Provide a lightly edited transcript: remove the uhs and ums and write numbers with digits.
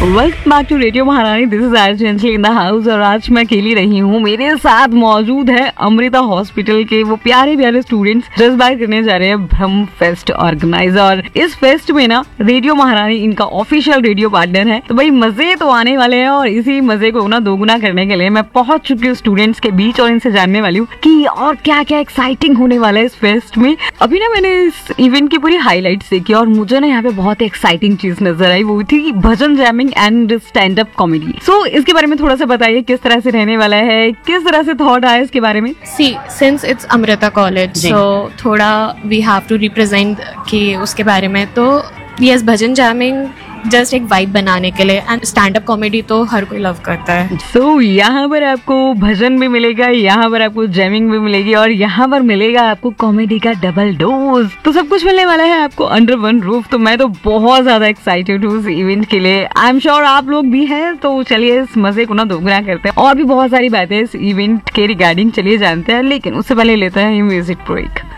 Welcome back to radio महारानी। This is RJ Anjali in the house और आज मैं अकेली रही हूँ। मेरे साथ मौजूद है अमृता हॉस्पिटल के वो प्यारे प्यारे स्टूडेंट्स जज्बात करने जा रहे हैं ब्रह्म फेस्ट ऑर्गेनाइज। और इस फेस्ट में ना रेडियो महारानी इनका ऑफिशियल रेडियो पार्टनर है, तो भाई मजे तो आने वाले हैं। और इसी मजे को ना दोगुना करने के लिए मैं पहुंच चुकी हूँ स्टूडेंट्स के बीच और इनसे जानने वाली हूँ कि और क्या क्या एक्साइटिंग होने वाला है इस फेस्ट में। अभी ना मैंने इस इवेंट की पूरी हाईलाइट्स देखी और मुझे ना यहाँ पे बहुत एक्साइटिंग चीज नजर आई, वो थी भजन jamming and stand up comedy. सो इसके बारे में थोड़ा सा बताइए, किस तरह से रहने वाला है, किस तरह से थॉट आया इसके बारे में। सी सिंस इट्स अमृता कॉलेज, सो थोड़ा वी हैव टू रिप्रेजेंट कि उसके बारे में। तो यस, भजन जैमिंग जस्ट एक वाइब बनाने के लिए, एंड स्टैंड अप कॉमेडी तो हर कोई लव करता है। सो यहाँ पर आपको भजन भी मिलेगा, यहाँ पर आपको जैमिंग भी मिलेगी और यहाँ पर मिलेगा आपको कॉमेडी का डबल डोज। तो सब कुछ मिलने वाला है आपको अंडर वन रूफ। तो मैं तो बहुत ज्यादा एक्साइटेड हूँ इस इवेंट के लिए। आई एम श्योर आप लोग भी हैं। तो चलिए इस मजे को ना दोगुना करते हैं और भी बहुत सारी बातें इस इवेंट के रिगार्डिंग चलिए जानते हैं, लेकिन उससे पहले लेते हैं म्यूजिक ब्रेक।